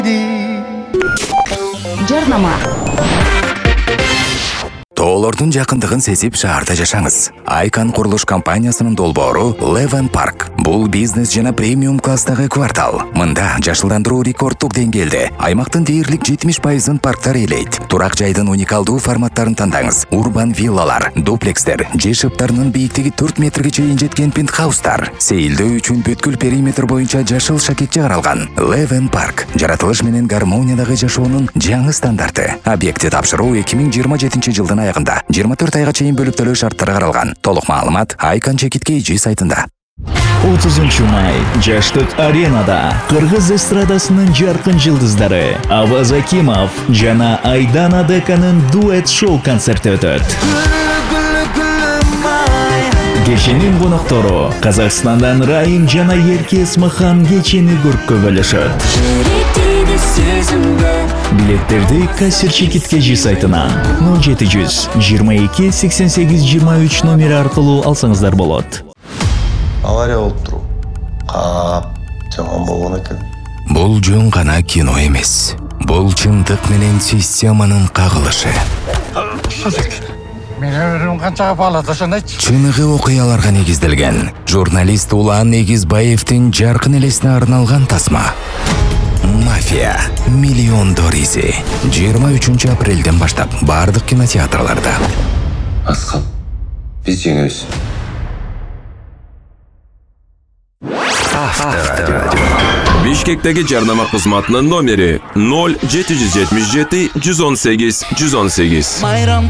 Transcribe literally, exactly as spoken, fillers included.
Жарнама. Тоолордун жакындыгын сезип шаарда жашаңыз. Айкан курулуш компаниясынын долбоору Leven Park. Бул бизнес жана премиум класстагы квартал. Мында жашылдандыруу рекордтук деңгээлде. Аймактын дээрлик жетимиш пайызын парктар ээлейт. Турак жайдын уникалдуу форматтарын тандаңыз. Урбан виллалар, дуплекстер, же шыптарынын бийиктиги төрт метрге чейин жеткен пентхаустар. Сейилдөө үчүн бүткүл периметр боюнча жашыл шакетче каралган. Leven Park жаратылыш менен гармониядагы жашоонун жаңы стандарты. Объекти тапшыруу эки миң жыйырма жетинчи жылдын аягында жыйырма төрт айга чейин бөлүп төлөө шарттары каралган. Толук маалымат Айкан Чекит кей джи сайтында. отузунчу май Жаштык аренада Кыргыз эстрадасынын жаркын жылдыздары Аваз Акимов жана Айдан Адеканын дуэт шоу концерти өтөт. Кеченин коноктору Казакстандан Райым жана Ерке Эсмахан кечени көрккө бөлүшөт. Билеттерди Кассир Чекит кей джи сайтынан ноль жети жүз жыйырма эки сексен сегиз жыйырма үч номери аркылуу алсаңыздар болот. Авария болуп туру. Кап жаман болгон экен. Бул жөн гана кино эмес. Бул чындык менен системанын кагылышы. Мен өмүрүм канчага баалады ошону айтчы. Чыныгы окуяларга негизделген. Журналист Улан Эгизбаевдин жаркын элесине арналган тасма. Мафия. Миллиондор изи. жыйырма үчүнчү апрелден баштап бардык кинотеатрларда. Аскал. Биз жеңебиз. Авторадио. Бишкектеги жарнама кызматынын номери ноль жети жүз жетимиш жети жүз он сегиз жүз он сегиз. Майрам